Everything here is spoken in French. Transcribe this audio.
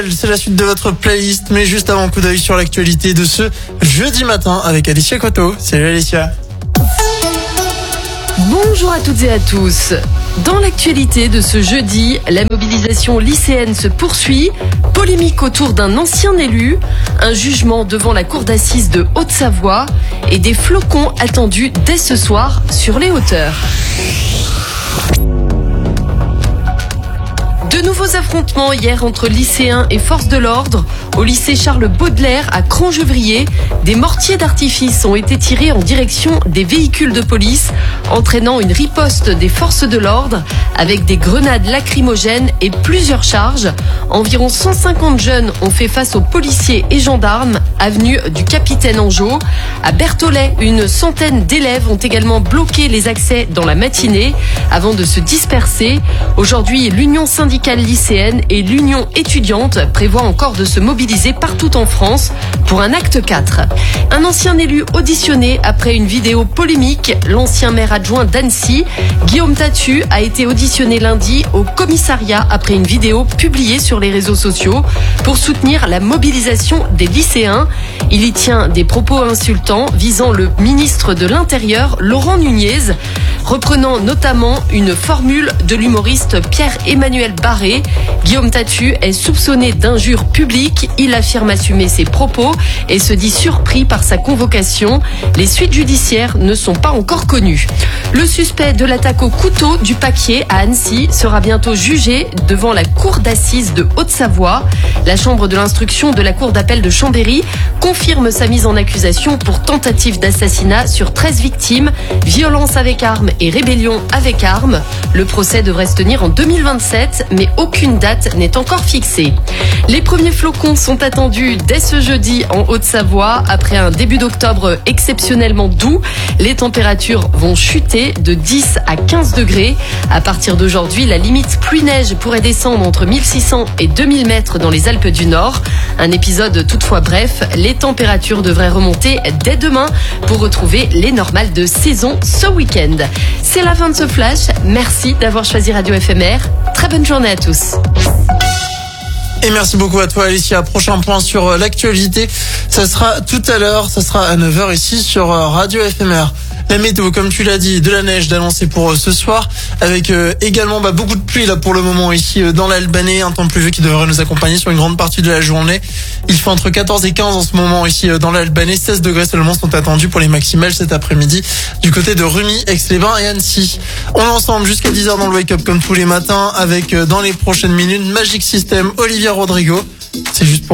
C'est la suite de votre playlist, mais juste avant, coup d'œil sur l'actualité de ce jeudi matin avec Alicia Coto. Salut Alicia. Bonjour à toutes et à tous. Dans l'actualité de ce jeudi, la mobilisation lycéenne se poursuit. Polémique autour d'un ancien élu, un jugement devant la cour d'assises de Haute-Savoie et des flocons attendus dès ce soir sur les hauteurs. De nouveaux affrontements hier entre lycéens et forces de l'ordre. Au lycée Charles Baudelaire à Crangevrier, des mortiers d'artifice ont été tirés en direction des véhicules de police, entraînant une riposte des forces de l'ordre avec des grenades lacrymogènes et plusieurs charges. Environ 150 jeunes ont fait face aux policiers et gendarmes avenue du Capitaine Angeau. À Berthollet, une centaine d'élèves ont également bloqué les accès dans la matinée avant de se disperser. Aujourd'hui, l'Union syndicale lycéenne et l'Union étudiante prévoient encore de se mobiliser partout en France pour un acte 4. Un ancien élu auditionné après une vidéo polémique, l'ancien maire adjoint d'Annecy, Guillaume Tatu, a été auditionné lundi au commissariat après une vidéo publiée sur les réseaux sociaux pour soutenir la mobilisation des lycéens. Il y tient des propos insultants visant le ministre de l'Intérieur, Laurent Nunez, reprenant notamment une formule de l'humoriste Pierre-Emmanuel Barré. Guillaume Tatu est soupçonné d'injures publiques. Il affirme assumer ses propos et se dit surpris par sa convocation. Les suites judiciaires ne sont pas encore connues. Le suspect de l'attaque au couteau du Paquier à Annecy sera bientôt jugé devant la cour d'assises de Haute-Savoie. La chambre de l'instruction de la cour d'appel de Chambéry confirme sa mise en accusation pour tentative d'assassinat sur 13 victimes, violence avec arme et rébellion avec arme. Le procès devrait se tenir en 2027, mais aucune date n'est encore fixée. Les premiers flocons sont attendus dès ce jeudi en Haute-Savoie. Après un début d'octobre exceptionnellement doux, les températures vont chuter de 10 à 15 degrés. À partir d'aujourd'hui, la limite pluie-neige pourrait descendre entre 1600 et 2000 mètres dans les Alpes du Nord. Un épisode toutefois bref, les températures devraient remonter dès demain pour retrouver les normales de saison ce week-end. C'est la fin de ce flash. Merci d'avoir choisi Radio FMR. Très bonne journée à tous. Et merci beaucoup à toi Alicia. Prochain point sur l'actualité, ça sera tout à l'heure, ça sera à 9h ici sur Radio FMR. La météo, comme tu l'as dit, de la neige d'annoncer pour ce soir, avec également beaucoup de pluie là pour le moment ici dans l'Albanais, un temps pluvieux qui devrait nous accompagner sur une grande partie de la journée. Il fait entre 14 et 15 en ce moment ici dans l'Albanais, 16 degrés seulement sont attendus pour les maximales cet après-midi du côté de Rumi, Aix-les-Bains et Annecy. On est ensemble jusqu'à 10h dans le Wake Up comme tous les matins avec dans les prochaines minutes Magic System, Olivia Rodrigo. C'est juste pour